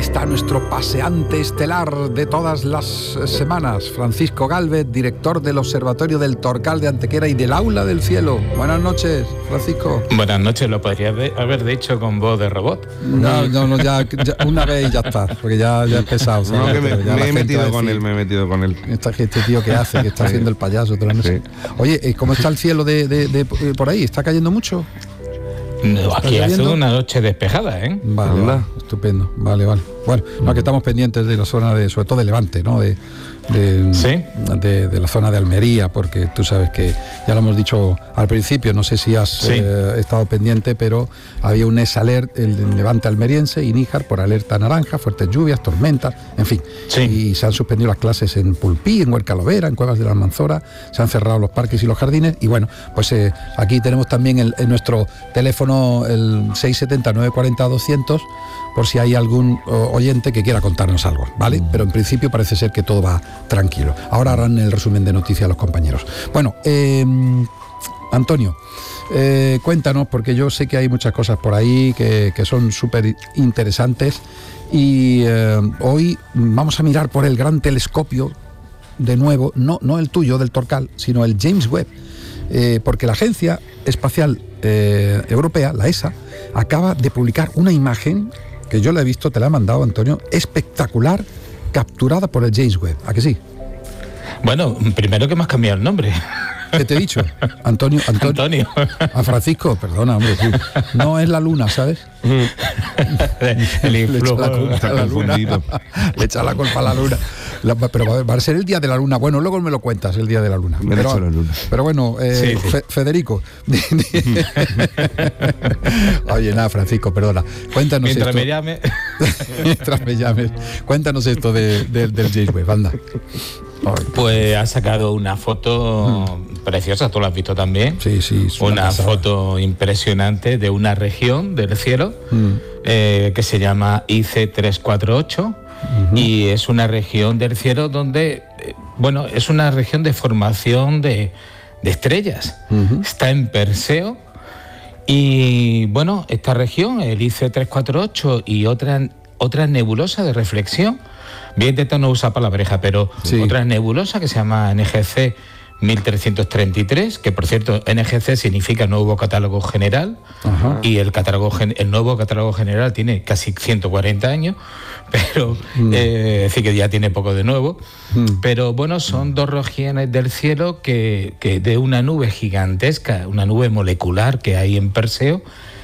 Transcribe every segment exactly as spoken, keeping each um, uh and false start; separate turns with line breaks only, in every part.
está nuestro paseante estelar de todas las semanas, Francisco Gálvez, director del Observatorio del Torcal de Antequera y del Aula del Cielo. Buenas noches, Francisco.
Buenas noches, lo podría haber dicho con voz de robot.
No, no, no ya, ya una vez y ya está, porque ya, ya es pesado. ¿sabes?
No, que me,
ya
me he metido con él, me he metido con él.
Esta, este tío que hace, que está sí. haciendo el payaso toda la noche. Sí. Oye, ¿cómo está el cielo de, de, de, de por ahí? ¿Está cayendo mucho?
No, aquí hace una noche despejada, ¿eh?
Vale, vale, estupendo, vale, vale. Bueno, no, que estamos pendientes de la zona de, sobre todo de Levante, ¿no? De, de,
¿Sí?
de, de la zona de Almería, porque tú sabes que ya lo hemos dicho al principio, no sé si has sí. eh, estado pendiente, pero había un S alert, el Levante almeriense y Níjar por alerta naranja, fuertes lluvias, tormentas, en fin.
Sí.
Y se han suspendido las clases en Pulpí, en Huerca Lovera, en Cuevas de la Almanzora, se han cerrado los parques y los jardines, y bueno, pues eh, aquí tenemos también el, en nuestro teléfono el seis siete cero, nueve cuatro cero, doscientos, por si hay algún oyente que quiera contarnos algo, ¿vale? Pero en principio parece ser que todo va tranquilo. Ahora harán el resumen de noticias los compañeros. Bueno, eh, Antonio, eh, cuéntanos, porque yo sé que hay muchas cosas por ahí que, que son súper interesantes, y eh, hoy vamos a mirar por el gran telescopio de nuevo, no, no el tuyo del Torcal, sino el James Webb, eh, porque la Agencia Espacial eh, Europea, la E S A, acaba de publicar una imagen que yo la he visto, te la he mandado, Antonio, espectacular, capturada por el James Webb. ¿A que sí?
Bueno, primero que me has cambiado el nombre.
¿Qué te he dicho? Antonio, Antonio.
Antonio.
A Francisco, perdona, hombre, tú. No es la luna, ¿sabes?
El
Le echa la culpa a la luna. Le echa la culpa a la luna. La, pero va a, va a ser el día de la luna. Bueno, luego me lo cuentas, el día de la luna.
Me
pero,
la luna.
pero bueno, eh,
sí, sí.
Fe, Federico. Oye, nada, Francisco, perdona. Cuéntanos
Mientras
esto.
me llame.
Mientras me llames. Cuéntanos esto de, de, del James Webb, anda.
Pues ha sacado una foto mm. preciosa, tú la has visto también.
Sí, sí.
Una pasada. Foto impresionante de una región del cielo mm. eh, que se llama I C trescientos cuarenta y ocho. Uh-huh. Y es una región del cielo donde, eh, bueno, es una región de formación de, de estrellas. Uh-huh. Está en Perseo. Y bueno, esta región, el I C trescientos cuarenta y ocho y otra, otra nebulosa de reflexión, voy a intentar no usar palabreja, pero sí. Otra nebulosa que se llama N G C mil trescientos treinta y tres, que por cierto N G C significa Nuevo Catálogo General. Ajá. Y el catálogo el nuevo Catálogo General tiene casi ciento cuarenta años, pero mm. eh, es decir que ya tiene poco de nuevo. Mm. Pero bueno, son dos regiones del cielo que, que de una nube gigantesca, una nube molecular que hay en Perseo,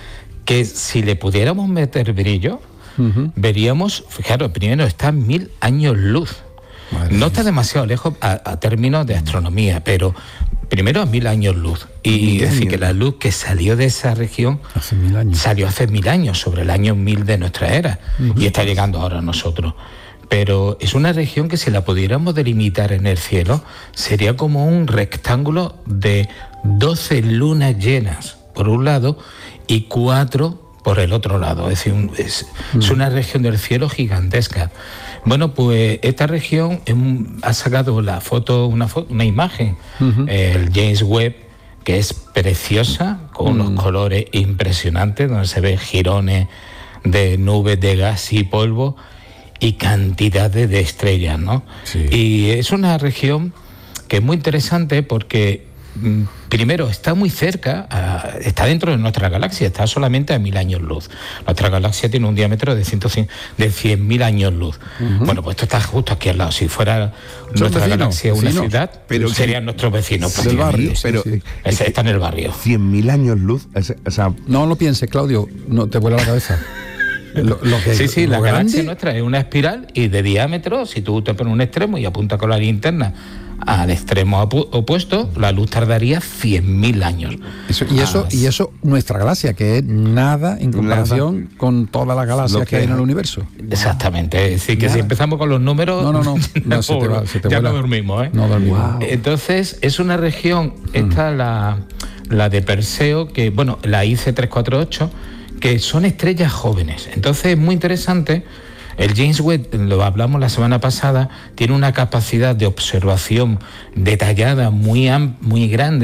que si le pudiéramos meter brillo, uh-huh. veríamos, fijaros, primero está mil años luz. Madre no está demasiado lejos a, a términos de astronomía, pero primero a mil años luz. Y es decir, que la luz que salió de esa región
hace mil años.
salió hace mil años, sobre el año mil de nuestra era, uh-huh. y está llegando ahora a nosotros. Pero es una región que si la pudiéramos delimitar en el cielo, sería como un rectángulo de doce lunas llenas, por un lado, y cuatro por el otro lado. Es decir, un, es, uh-huh. es una región del cielo gigantesca. Bueno, pues esta región um, ha sacado la foto, una, foto, una imagen, uh-huh. el James Webb, que es preciosa, con uh-huh. unos colores impresionantes, donde se ven jirones de nubes de gas y polvo y cantidades de estrellas, ¿no?
Sí.
Y es una región que es muy interesante porque primero está muy cerca, uh, está dentro de nuestra galaxia, está solamente a mil años luz. Nuestra galaxia tiene un diámetro de, de cien mil años luz. Uh-huh. Bueno, pues esto está justo aquí al lado. Si fuera nuestra vecinos,
vecinos,
galaxia una ciudad, pero serían nuestros vecinos.
Del barrio,
pero
sí, sí.
Ese, está en el barrio.
cien mil años luz, o sea...
No lo pienses, Claudio, no te vuela la cabeza. Lo, lo que,
sí, sí,
lo
la
grande...
galaxia nuestra es una espiral y de diámetro, si tú te pones un extremo y apuntas con la linterna al extremo opu- opuesto, la luz tardaría cien mil años.
Eso, y, eso, y eso, nuestra galaxia, que es nada en comparación nada. Con todas las galaxias que, que hay en el universo.
Exactamente, es decir, que nada. Si empezamos con los números...
No, no, no, no se te va, se te
ya
vuela.
No dormimos, ¿eh?
No dormimos. Wow.
Entonces, es una región, esta mm. la, la de Perseo, que, bueno, la I C trescientos cuarenta y ocho, que son estrellas jóvenes. Entonces, es muy interesante. El James Webb, lo hablamos la semana pasada, tiene una capacidad de observación detallada muy, muy grande.